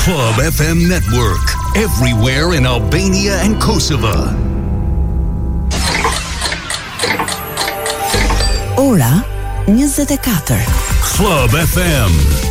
Club FM Network. Everywhere in Albania and Kosovo. Ora 24. Club FM.